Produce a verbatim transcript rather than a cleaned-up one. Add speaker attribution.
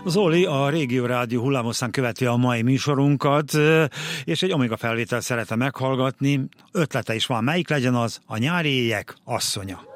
Speaker 1: Zoli a Régió Rádió hullámoszán követi a mai műsorunkat, és egy Omega felvétel szeretne meghallgatni. Ötlete is van, melyik legyen az? A nyári éjek asszonya.